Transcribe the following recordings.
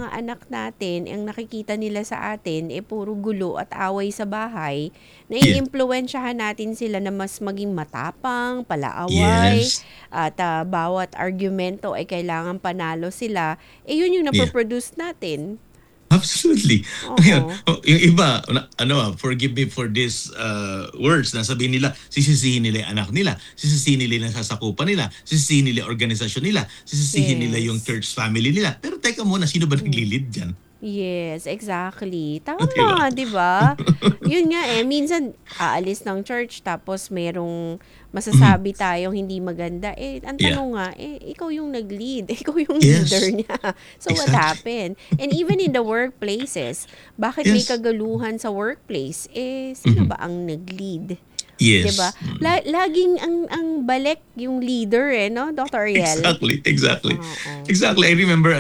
mga anak natin, ang nakikita nila sa atin, puro gulo at away sa bahay, Yeah. naiimpluwensyahan natin sila na mas maging matapang, palaaway, Yes. at bawat argumento ay kailangan panalo sila. Yun yung Yeah. napoproduce natin. Absolutely. Ngayon, Oo. yung iba, forgive me for this words na sabihin nila, sisisihin nila yung anak nila, sisisihin nila yung sasakupan nila, sisisihin nila yung organisasyon nila, sisisihin nila yung Yes. church family nila. Pero teka muna, sino ba Mm. nagli-lead dyan? Yes, exactly. Di ba? Tama, 'di ba? Yun nga minsan aalis ng church tapos merong Mhm. masasabi tayong hindi maganda. Ang Yeah. tanong nga, ikaw yung nag-lead, ikaw yung leader Yes. niya. So what Exactly. happened? And even in the workplaces, bakit may Yes. kagaluhan sa workplace? Sino Mhm. ba ang nag-lead? 'Di ba? Yes. Mm. Laging ang balik yung leader no, Dr. Ariel? Exactly, exactly. Oo. Exactly. I remember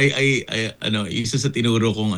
isa sa tinuro kong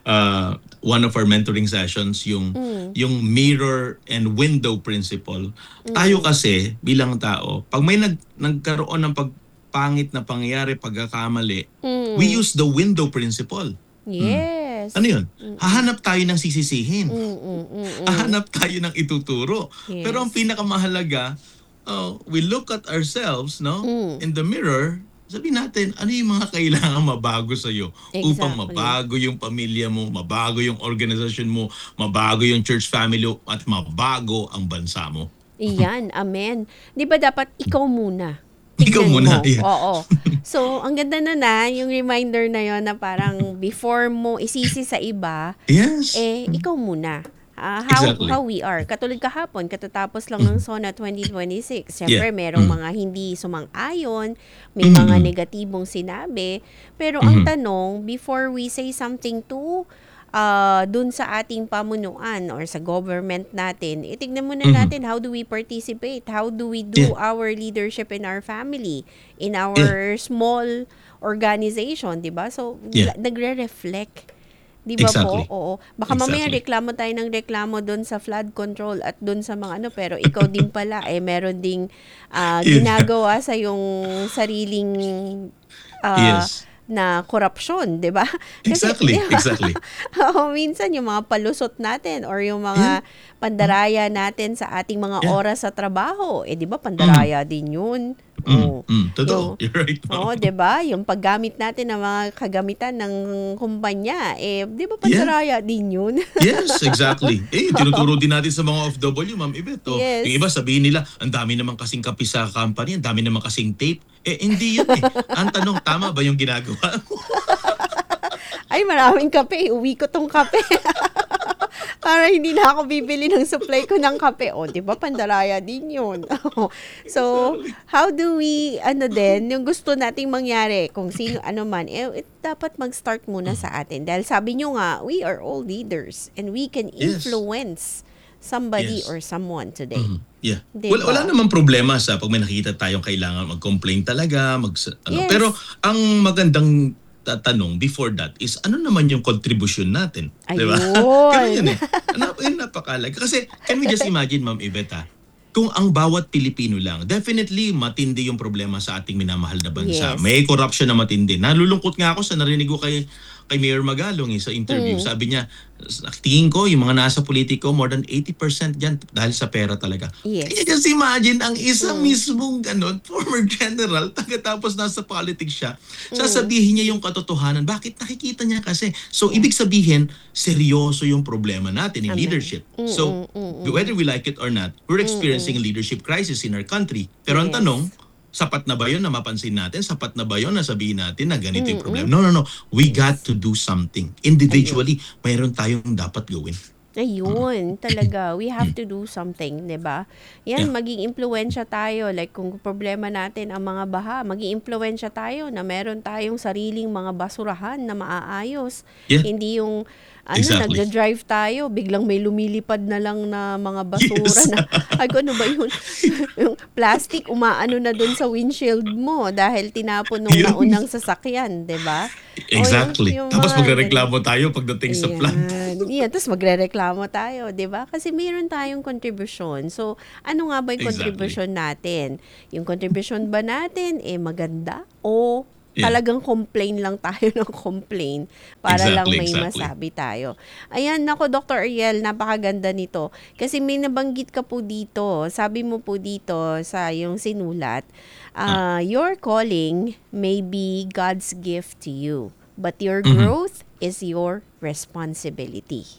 one of our mentoring sessions Mm. yung mirror and window principle. Tayo Mm. kasi bilang tao, pag may nagkaroon ng pagpangit na pangyayari, pagkakamali, we Mm. use the window principle. Hmm. Ano Yes. 'yun? Mm. Hahanap tayo ng sisisihin. Mm, mm. Hahanap tayo ng ituturo. Pero ang Yes. pinakamahalaga, we look at ourselves, no, Hmm, in the mirror. Sabihin natin, ano yung mga kailangan mabago sa iyo upang exactly. mabago yung pamilya mo, mabago yung organisasyon mo, mabago yung church family mo, at mabago ang bansa mo. Iyan, amen. 'Di ba dapat ikaw muna? Ikaw Tignan muna. mo, Yeah. oo. So, ang ganda na yung reminder na yon na parang before mo isisi sa iba, Yes. ikaw muna. How Exactly. we are. Katulad kahapon, katatapos lang ng Mhm. SONA 2026. Yeah. Siyempre, merong Mm. mga hindi sumang-ayon, may mga Mm. negatibong sinabi. Pero ang Mhm. tanong, before we say something to dun sa ating pamunuan or sa government natin, itignan muna Mhm. natin how do we participate, how do we Yeah. do our leadership in our family, in Yeah. our small organization, 'di ba? So Yeah. nagre-reflect, 'di ba po? Exactly. Oo. Baka mamaya Exactly. reklamo tayo ng reklamo doon sa flood control at doon sa mga ano, pero ikaw din pala meron ding Yeah. ginagawa sa yung sariling ah, Yes. na korupsyon, 'di ba? Kasi 'di Exactly. ba? Exactly. Oo, minsan yung mga palusot natin or yung Yeah. mga Mm. pandaraya natin sa ating mga Yeah. oras sa trabaho, 'di ba Mm. pandaraya din 'yun? Mm. Oh, Mm. Totoo. yung You're right, ma'am. 'di ba? Yung paggamit natin ng mga kagamitan ng kumpanya, 'di ba Yeah. pandaraya din 'yun? Yes, exactly. Tinuturo din natin sa mga OFW, Ma'am Yvette. Yung iba Yes. sabihin nila, ang dami naman kasing kape sa company, ang dami naman kasing tape. Hindi yun eh. Ang tanong, tama ba yung ginagawa mo? Ay, maraming kape, uwi ko 'tong kape. Para hindi na ako bibili ng supply ko ng kape. 'Di ba pandaraya din 'yun. So, Exactly. how do we ano din, yung gusto nating mangyari kung sino ano man, dapat mag-start muna Mm. sa atin. Dahil sabi nyo nga, we are all leaders and we can Yes. influence somebody Yes. or someone today. Mhm. Yeah. 'Di Wala ba? namang problema sa pag may nakita tayong kailangan mag-complain talaga, pero Yes. ang magandang tanong before that is ano naman yung contribution natin, 'di ba? Ganun Ayun. yun eh. Yun napakalaga. Kasi can we just imagine, Ma'am Yvette, kung ang bawat Pilipino lang, definitely matindi yung problema sa ating minamahal na bansa. Yes. May corruption na matindi. Nalulungkot nga ako sa narinig ko kay Mayor Magalong sa interview. Mm. Sabi niya, tingin ko yung mga nasa politiko, more than 80% dyan dahil sa pera talaga. Can you Yes. just imagine ang isang Mm. mismong former general, tapos nasa politics siya, Mm. sasabihin niya yung katotohanan. Bakit? Nakikita niya kasi. So, Yeah. ibig sabihin, seryoso yung problema natin in Amen. leadership. So, whether we like it or not, we're experiencing a leadership crisis in our country. Pero ang tanong, Yes. sapat na ba yun na mapansin natin? Sapat na ba yun na sabihin natin na ganito yung Mm. problema? No, no, no. We got Yes. to do something. Ayun. Individually, mayroon tayong dapat gawin. Ayun, talaga. We have to do something, 'di ba? Yeah. Yan, maging impluwensya tayo. Like, kung problema natin ang mga baha, maging impluwensya tayo na meron tayong sariling mga basurahan na maaayos. Yeah, Hindi yung, exactly. nagda-drive tayo, biglang may lumilipad na lang na mga basura Yes. na, ay, ano ba yun? Yung plastic, umaano na dun sa windshield mo dahil tinapon nung Yun. naunang sasakyan, 'di ba? O Exactly. yung Tapos mga ganun. magrereklamo tayo pagdating sa plant. Yan, tapos magrereklamo tayo, 'di ba? Kasi mayroon tayong contribution. So, ano nga ba yung Exactly. contribution natin? Yung contribution ba natin maganda o Yeah. talagang complain lang tayo ng complain para lang may Exactly. masabi tayo. Ayan, nako Dr. Ariel, napakaganda nito. Kasi may nabanggit ka po dito, sabi mo po dito sa yung sinulat, your calling may be God's gift to you, but your Mhm. growth is your responsibility.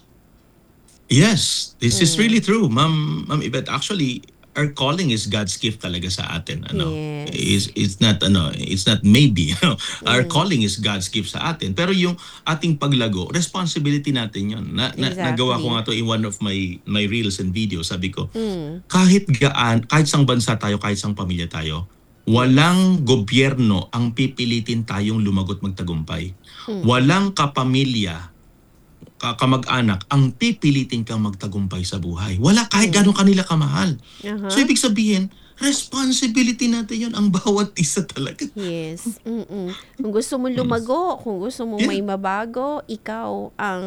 Yes, this is really true, Ma'am Yvette. Actually, our calling is God's gift talaga sa atin. Yes. It's not it's not maybe. Our Mm, calling is God's gift sa atin. Pero yung ating paglago, responsibility natin 'yon. Nagawa ko exactly. nga to in one of my reels and videos. Sabi ko, Mm, kahit sang bansa tayo, kahit sang pamilya tayo, yes. walang gobyerno ang pipilitin tayong lumagot magtagumpay. Mm, Walang kapamilya kamag-anak ang pipilitin kang magtagumpay sa buhay. Wala kahit mm. gano'ng kanila kamahal. So Aha. ibig sabihin, responsibility natin 'yon ang bawat isa talaga. Yes. Mm. Kung gusto mong Mm. lumago, kung gusto mong Yeah. may mabago, ikaw ang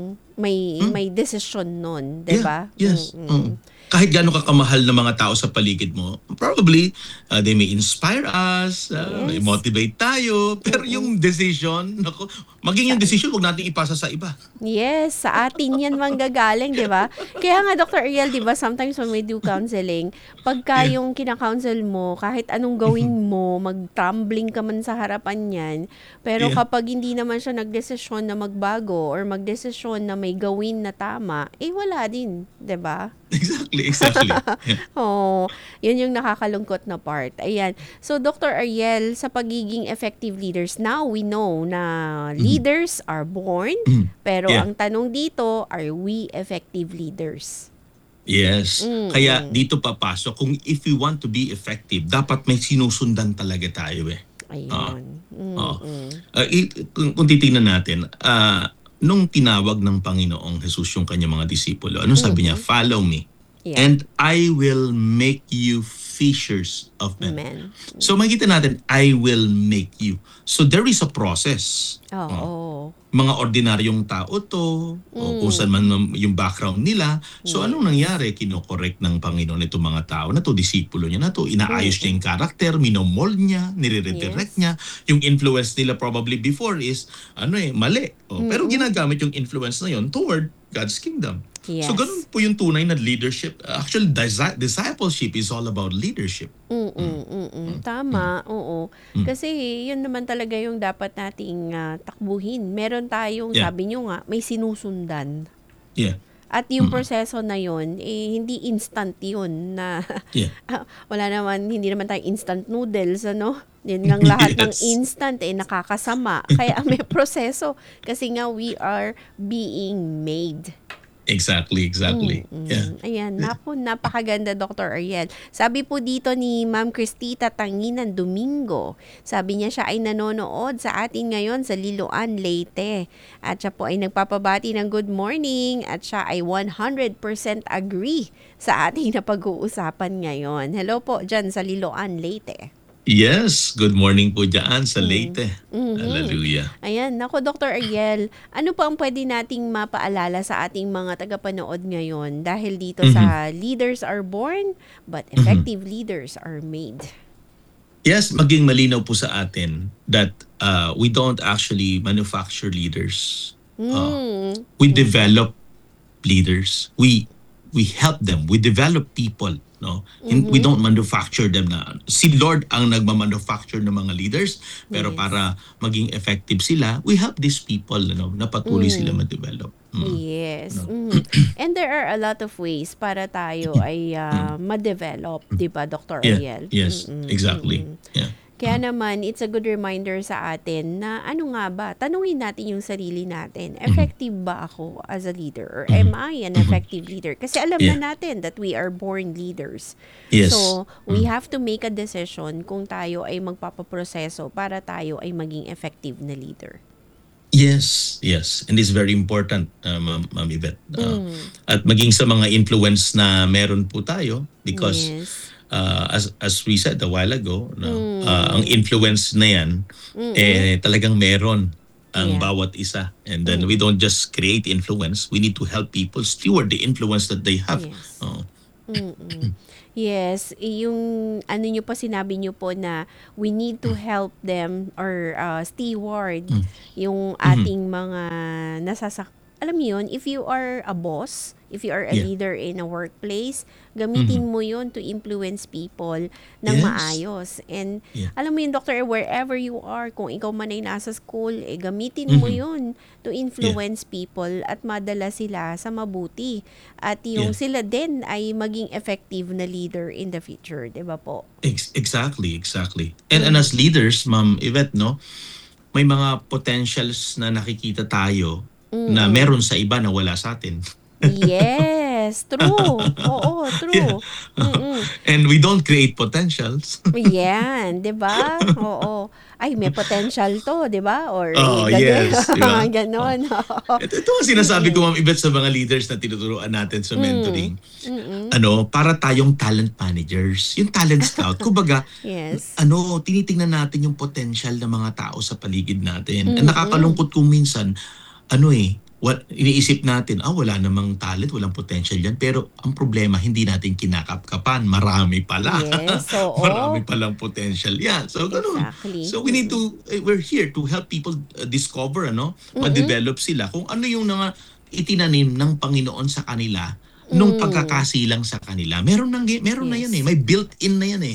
Mm. may desisyon nun, 'di Yeah. ba? Yes. Mm. Kahit gaano kakamahal ng mga tao sa paligid mo, probably they may inspire us, may Yes. motivate tayo, pero Mm. yung decision, naku, maging Sa yung decision wag nating ipasa sa iba. Yes, sa atin 'yan manggagaling, 'di ba? Kaya nga Dr. Ariel, 'di ba, sometimes when we do counseling, pagka Yeah. yung kina-counsel mo, kahit anong gawin mo, mag-tumbling ka man sa harapan niyan, pero Yeah. kapag hindi naman siya nagdesisyon na magbago or magdesisyon na may gawin na tama, eh wala din, 'di ba? Exactly. Yeah. Oh, yun yung nakakalungkot na part. Ayan. So, Dr. Ariel, sa pagiging effective leaders, now we know na Mhm. leaders are born, Mhm. pero Yeah. ang tanong dito, are we effective leaders? Yes. Kaya Mm. dito papasok kung if we want to be effective, dapat may sinusundan talaga tayo eh. Oo. Ayun. Oo. Mm. Kung titingnan natin, nung tinawag ng Panginoong Jesus yung kanyang mga disipulo, ano sabi niya? Mhm. Follow me Yeah. and I will make you fishers of men. Amen. So makikita natin, I will make you. So there is a process. Oh. Oo. Mga ordinaryong tao to, o kung saan man yung background nila. So anong Yes. nangyari? Kinokorek ng Panginoon itong mga tao na to, disipulo niya na to, inaayos niya Mm. yung karakter, minomold niya, nire-redirect Yes. niya. Yung influence nila probably before is, mali. Pero Mm. ginagamit yung influence na yon toward God's kingdom. So ganun Yes. po yung tunay na leadership. Actually, discipleship is all about leadership. Tama, oo. Mm. Kasi yun naman talaga yung dapat nating takbuhin. Meron tayong, Yeah. sabi nyo nga, may sinusundan. Yeah. At yung proseso na yun, hindi instant yun na Yeah. wala naman, hindi naman tayo instant noodles, ano? Yun ngang lahat ng Yes. instant, nakakasama. Kaya may proseso. Kasi nga, we are being made. Exactly. Yeah. Ayan, naku, napakaganda Dr. Ariel. Sabi po dito ni Ma'am Cristita Tanginan Domingo, sabi niya siya ay nanonood sa atin ngayon sa Liloan, Leyte. At siya po ay nagpapabati ng good morning at siya ay 100% agree sa ating na pag-uusapan ngayon. Hello po dyan sa Liloan, Leyte. Yes, good morning po dyan sa Mm. Leyte. Mhm. Hallelujah. Ayan, nako Dr. Ariel, ano pa ang pwede nating mapaalala sa ating mga tagapanood ngayon dahil dito sa leaders are born but effective leaders are made. Yes, maging malinaw po sa atin that we don't actually manufacture leaders. We develop leaders. We help them. We develop people. No, we don't manufacture them. Na si Lord ang nagma-manufacture ng mga leaders, pero Yes. para maging effective sila, we help these people, na patuloy sila ma-develop. Yes. And there are a lot of ways para tayo ay ma-develop, 'di ba, Dr. Yeah. Ariel? Yes. Exactly. Yeah. Kaya naman, it's a good reminder sa atin na ano nga ba, tanungin natin yung sarili natin. Effective ba ako as a leader? Or am I an effective leader? Kasi alam Yeah. na natin that we are born leaders. Yes. So, we have to make a decision kung tayo ay magpapaproseso para tayo ay maging effective na leader. Yes. And it's very important, Ma'am Yvette. At maging sa mga influence na meron po tayo because Yes. as we said a while ago, ang influence na yan, talagang meron ang Yeah. bawat isa. And then we don't just create influence, we need to help people steward the influence that they have. Yes. Oo. Mm. Yes, yung ano niyo po, sinabi niyo po na we need to help them or steward Mm. yung Mhm. ating mga alam mo yun, if you are a boss, if you are a Yeah. leader in a workplace, Mhm. gamitin mo yun to influence people ng Yes. maayos. And Yeah. alam mo yun, Doctor, wherever you are, kung ikaw man ay nasa school, gamitin mo Mhm. yun to Yeah. influence people at madala sila sa mabuti. At Yeah. yung sila din ay maging effective na leader in the future, 'di ba po? Exactly, exactly. And as Mhm. leaders, Ma'am Yvette, no, may mga potentials na nakikita tayo na Mm. meron sa iba na wala sa atin. Yes, true. Oo, Yeah. true. Mm. And we don't create potentials. Yan, 'di ba? Oo. Ay, may potential 'to, 'di ba? Or Oh, ganun, yes, 'di ba? Oh. gano'n, oo. Ito ang sinasabi ko, Mm. Ma'am Yvette, sa mga leaders na tinuturuan natin sa Hmm. mentoring. Mm. Ano, para tayong talent managers, yung talent scout. Kumbaga, Yes. tinitingnan natin yung potential ng mga tao sa paligid natin. Ang Mm. nakakalungkot kung minsan, iniisip natin, wala namang talent, walang potential yan. Pero ang problema, hindi natin kinakapkapan. Marami pala. Yes, Marami oo. palang potential yan. So, ganun. Exactly. So, Mm. we're here to help people discover, Mm. ma-develop sila kung ano yung mga itinanim ng Panginoon sa kanila nung Hmm. pagkakasilang sa kanila. Meron na yan eh. Yes. May built-in na yan eh.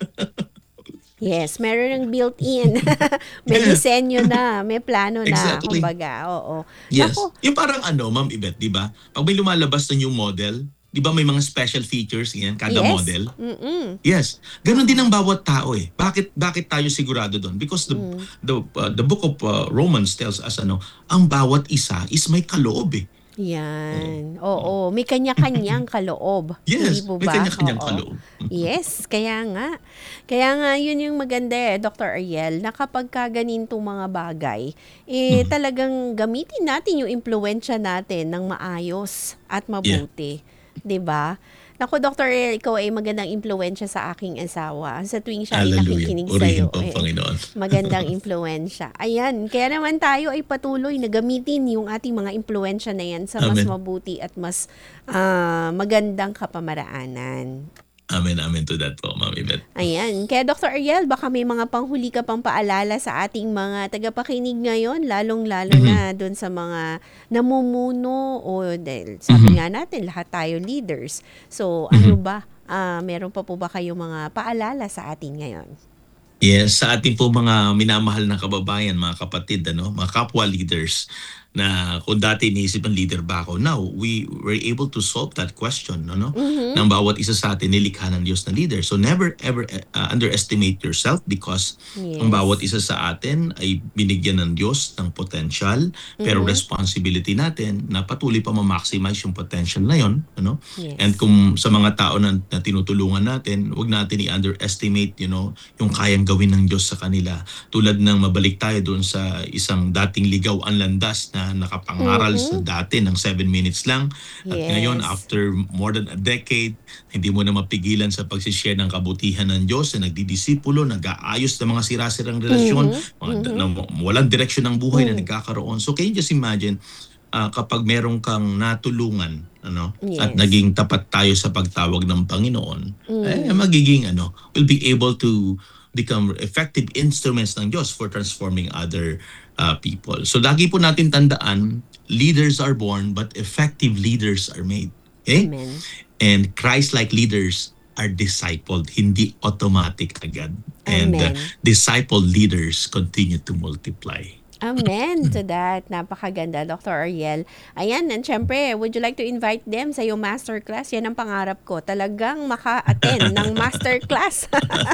Yes, meron ng built-in. May Yes, disenyo na, may plano na, exactly. kumbaga, oo. Yes. Naku, Yung parang Ma'am Yvette, 'di ba? Pag may lumalabas na new model, 'di ba may mga special features yan kada yes. model? Mm. Yes. Ganon din Oo. ang bawat tao eh. Bakit tayo sigurado doon? Because Hmm. the book of Romans tells us ang bawat isa is may kaloob eh. Oo. Yan, Oo. oo. May kanya-kanyang kaloob, hindi Yes, po may ba? kanya-kanyang Oo. kaloob. Yes, kaya nga. Kaya nga yun yung maganda Dr. Ariel, na kapagka ganitong mga bagay, Mhm. talagang gamitin natin yung impluwensya natin ng maayos at Yeah. mabuti, 'di ba? Naku, Dr. Ariel, ikaw ay magandang impluwensya sa aking asawa. Sa tuwing siya ay Hallelujah. nakikinig Purihin sa'yo, po ang Panginoon. magandang impluwensya. Ayan, kaya naman tayo ay patuloy na gamitin yung ating mga impluwensya na yan sa mas Amen. mabuti at mas magandang kapamaraanan. Amen, amen to that po, Ma'am Yvette. Ayan. Kaya Dr. Ariel, baka may mga panghuli ka pang paalala sa ating mga tagapakinig ngayon, lalong-lalo Mhm. na dun sa mga namumuno o dahil sabi Mhm. nga natin, lahat tayo leaders. So, ano Mhm. ba? Meron pa po ba kayong mga paalala sa atin ngayon? Yes, sa ating po mga minamahal na kababayan, mga kapatid, mga kapwa leaders na kung dati iniisip ng leader ba ako, now we were able to solve that question, Mhm. ng bawat isa sa atin nilikha ng Diyos na leader. So never ever underestimate yourself because ang bawat Yes. isa sa atin ay binigyan ng Diyos ng potential, pero Mhm. responsibility natin na patuloy pa ma-maximize yung potential na yon, And Yes. kung sa mga tao na tinutulungan natin, wag natin i-underestimate, yung kayang gawin ng Diyos sa kanila. Tulad ng mabalik tayo doon sa isang dating ligaw ang landas na nakapangaral sa Mhm. dati ng 7 minutes lang. At ngayon, Yes. after more than a decade, hindi mo na mapigilan sa pagsishare ng kabutihan ng Diyos na nagdidisipulo, nag-aayos ng mga sirasirang relasyon, Mhm. Mhm. walang direksyon ng buhay na Hmm. nagkakaroon. So can you just imagine, kapag meron kang natulungan, at Yes. naging tapat tayo sa pagtawag ng Panginoon, Hmm. magiging will be able to become effective instruments ng Diyos for transforming other people. So lagi po natin tandaan, leaders are born but effective leaders are made. Okay? Amen. And Christ-like leaders are discipled, hindi automatic agad. And Amen. discipled leaders continue to multiply. Amen to that. Napakaganda, Dr. Ariel. Ayan, and syempre, would you like to invite them sa iyong masterclass? Yan ang pangarap ko. Talagang maka-attend ng masterclass.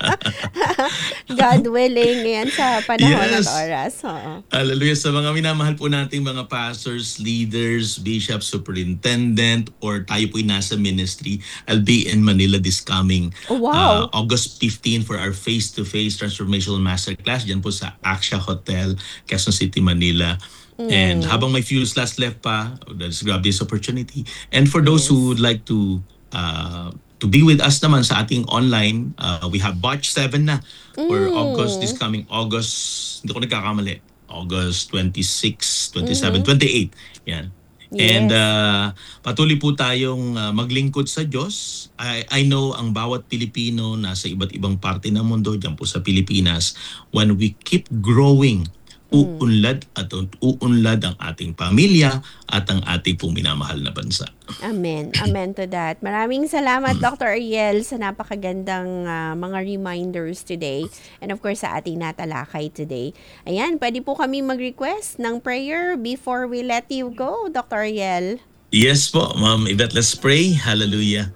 God willing, yan sa panahon at Yes. oras. Oo. Hallelujah. Sa mga minamahal po nating mga pastors, leaders, bishops, superintendent, or tayo po'y nasa ministry, I'll be in Manila this coming Oh, wow. August 15 for our face-to-face transformational masterclass dyan po sa Axia Hotel, Quezon City, Manila. And Mm. habang may few slots left pa, let's grab this opportunity. And for those who Yes. would like to be with us naman sa ating online, we have batch 7 na for August, this Mm. coming August, hindi ko nagkakamali, August 26, 27, Mhm. 28. Yan. And Yes. patuloy po tayong maglingkod sa Diyos. I know ang bawat Pilipino nasa iba't ibang parte ng mundo, dyan po sa Pilipinas, when we keep growing, uunlad at uunlad ang ating pamilya at ang ating pong minamahal na bansa. Amen. Amen to that. Maraming salamat, Dr. Ariel, sa napakagandang mga reminders today. And of course, sa ating natalakay today. Ayan, pwede po kami mag-request ng prayer before we let you go, Dr. Ariel. Yes po, Ma'am Yvette, let's pray. Hallelujah.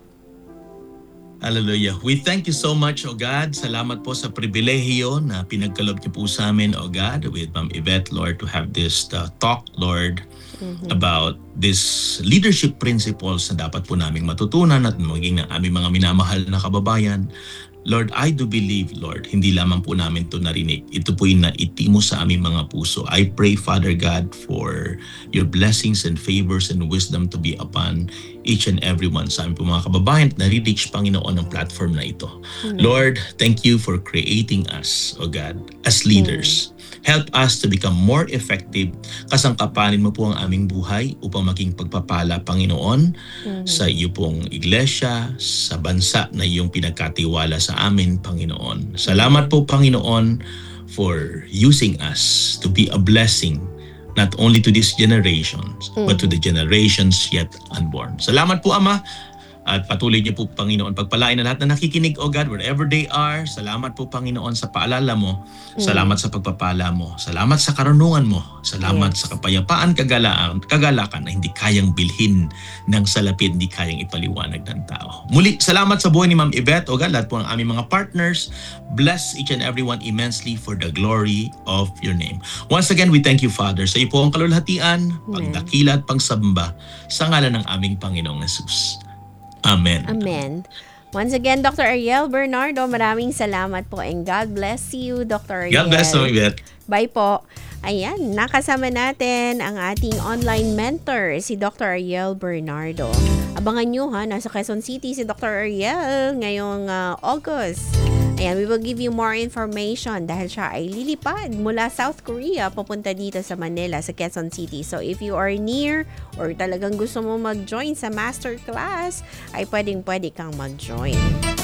Hallelujah. We thank you so much, O God. Salamat po sa pribilehiyo na pinagkaloob niyo po sa amin, O God, with Ma'am Yvette, Lord, to have this talk, Lord, about this leadership principles na dapat po naming matutunan at maging ng aming mga minamahal na kababayan. Lord, I do believe, Lord, hindi lamang po namin ito narinig. Ito po yung naitimo sa aming mga puso. I pray, Father God, for your blessings and favors and wisdom to be upon each and every one sa aming po mga kababayan at nare-reach, Panginoon, ang platform na ito. Lord, thank you for creating us, O God, as leaders. Help us to become more effective. Kasangkapanin mo po ang aming buhay upang maging pagpapala, Panginoon, sa iyo pong iglesia, sa bansa na iyong pinagkatiwala sa amin, Panginoon. Salamat po, Panginoon, for using us to be a blessing not only to these generations, but to the generations yet unborn. Salamat po, Ama. At patuloy niyo po, Panginoon, pagpalain na lahat na nakikinig, O God, wherever they are. Salamat po, Panginoon, sa paalala mo. Salamat sa pagpapala mo. Salamat sa karunungan mo. Salamat sa kapayapaan, kagalakan na hindi kayang bilhin ng salapi, hindi kayang ipaliwanag ng tao. Muli, salamat sa buhay ni Ma'am Yvette, O God, lahat po ng aming mga partners. Bless each and everyone immensely for the glory of your name. Once again, we thank you, Father, sa iyo po ang kalulhatian, pagdakila at pagsamba sa ngalan ng aming Panginoong Jesus. Amen. Amen. Once again, Dr. Ariel Bernardo, maraming salamat po and God bless you, Dr. Ariel. God bless you, Yvette. Bye po. Ayan, nakasama natin ang ating online mentor, si Dr. Ariel Bernardo. Abangan nyo ha, nasa Quezon City si Dr. Ariel ngayong August. Ayan, we will give you more information dahil siya ay lilipad mula South Korea papunta dito sa Manila, sa Quezon City. So if you are near or talagang gusto mo mag-join sa masterclass, ay pwedeng-pwede kang mag-join.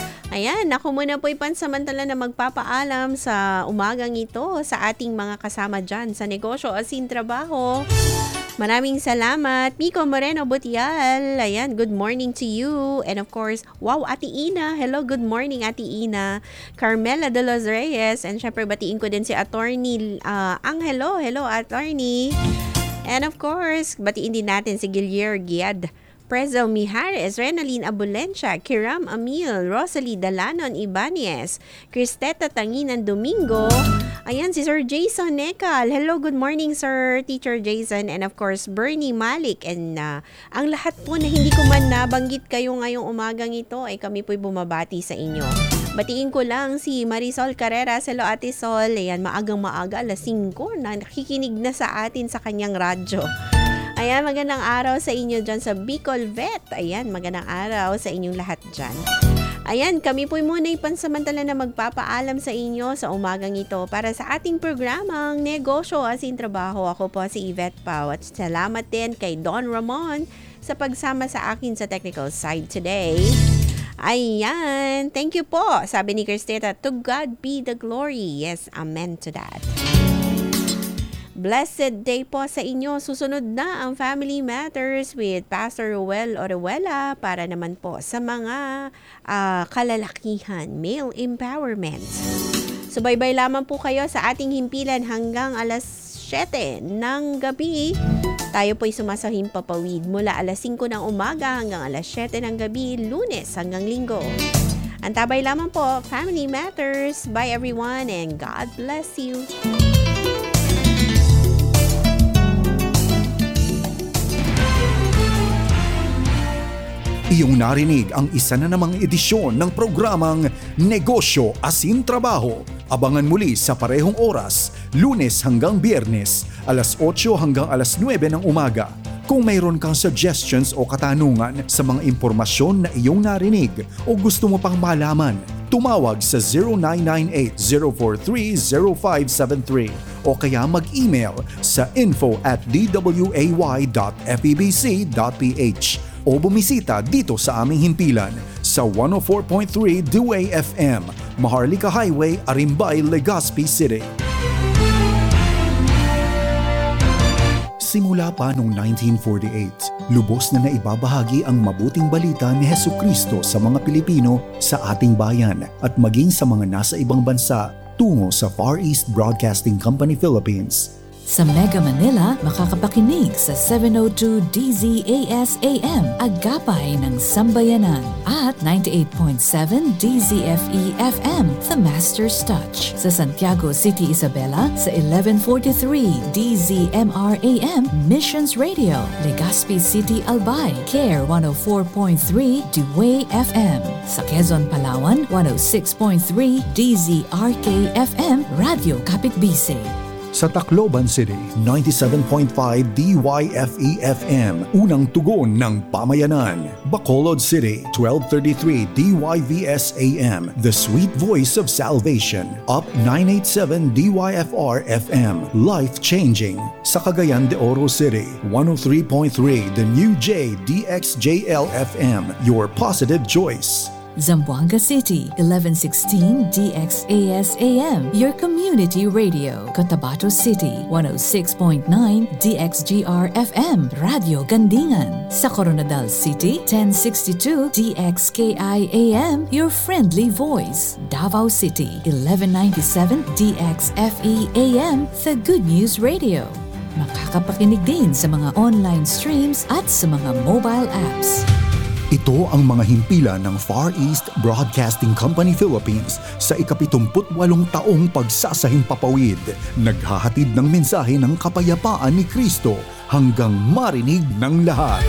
Ayan, ako muna po ipansamantala na magpapaalam sa umagang ito sa ating mga kasama dyan sa negosyo asin trabaho. Maraming salamat. Miko Moreno Butial. Ayan, good morning to you. And of course, wow, Ate Ina. Hello, good morning, Ate Ina. Carmela de los Reyes. And syempre, batiin ko din si Attorney Angelo. Hello, Attorney. And of course, batiin din natin si Gilier Giad. Prezo Mijares, Renaline Abulencia, Kiram Amil, Rosalie Dalanon Ibanez, Cristeta Tanginan Domingo, ayan si Sir Jason Nekal. Hello, good morning Sir Teacher Jason, and of course Bernie Malik, and ang lahat po na hindi ko man nabanggit kayo ngayong umagang ito ay kami po'y bumabati sa inyo. Batiin ko lang si Marisol Carrera. Hello Ate Sol, ayan maagang maaga, alas 5 na nakikinig na sa atin sa kanyang radyo. Ayan, magandang araw sa inyo dyan sa Bicol Vet. Ayan, magandang araw sa inyong lahat dyan. Ayan, kami po'y muna ipansamantala na magpapaalam sa inyo sa umagang ito para sa ating programang Negosyo Asin Trabaho. Ako po si Yvette Pau at salamat din kay Don Ramon sa pagsama sa akin sa technical side today. Ayan, thank you po. Sabi ni Cristeta, to God be the glory. Yes, amen to that. Blessed day po sa inyo. Susunod na ang Family Matters with Pastor Ruel Oruela para naman po sa mga kalalakihan, male empowerment. Subaybay lamang po kayo sa ating himpilan hanggang alas 7 ng gabi. Tayo po'y sumasahim papawid mula alas 5 ng umaga hanggang alas 7 ng gabi, Lunes hanggang Linggo. Antabay lamang po, Family Matters. Bye everyone and God bless you. Iyong narinig ang isa na namang edisyon ng programang Negosyo Asin Trabaho. Abangan muli sa parehong oras, Lunes hanggang Biyernes, alas 8 hanggang alas 9 ng umaga. Kung mayroon kang suggestions o katanungan sa mga impormasyon na iyong narinig o gusto mo pang malaman, Tumawag sa 0998-043-0573 o kaya mag-email sa info@dway.febc.ph o bumisita dito sa aming himpilan sa 104.3 Dway FM, Maharlika Highway, Arimbay, Legazpi City. Simula pa noong 1948, lubos na naibabahagi ang mabuting balita ni Hesukristo sa mga Pilipino sa ating bayan at maging sa mga nasa ibang bansa tungo sa Far East Broadcasting Company Philippines. Sa Mega Manila, makakapakinig sa 702 DZAS-AM, Agapay ng Sambayanan, at 98.7 DZFE-FM, The Master's Touch. Sa Santiago City, Isabela, sa 1143 DZMR-AM, Missions Radio, Legazpi City, Albay, CARE 104.3 Dway FM. Sa Quezon, Palawan, 106.3 DZRK-FM, Radio Kapitbise. Sa Tacloban City, 97.5 DYFE-FM, unang tugon ng pamayanan. Bacolod City, 1233 DYVS-AM, the sweet voice of salvation. Up 987 DYFR-FM, life-changing. Sa Cagayan de Oro City, 103.3 The New J DXJL-FM, your positive choice. Zamboanga City, 1116 DXAS-AM, your community radio. Cotabato City, 106.9 DXGR-FM, Radio Gandingan. Sa Coronadal City, 1062 DXKI-AM, your friendly voice. Davao City, 1197 DXFE-AM, the Good News Radio. Makakapakinig din sa mga online streams at sa mga mobile apps. Ito ang mga himpilan ng Far East Broadcasting Company Philippines sa ika-78 taong pagsasahing papawid. Naghahatid ng mensahe ng kapayapaan ni Kristo hanggang marinig ng lahat.